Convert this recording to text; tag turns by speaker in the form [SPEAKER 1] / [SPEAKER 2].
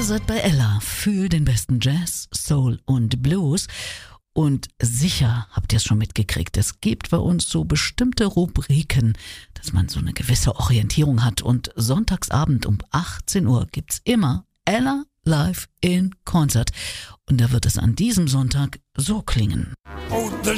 [SPEAKER 1] seid bei Ella für den besten Jazz, Soul und Blues. Und sicher habt ihr es schon mitgekriegt, es gibt bei uns so bestimmte Rubriken, dass man so eine gewisse Orientierung hat. Und sonntagsabend um 18 Uhr gibt's immer Ella live in Concert. Und da wird es an diesem Sonntag so klingen.
[SPEAKER 2] Oh, the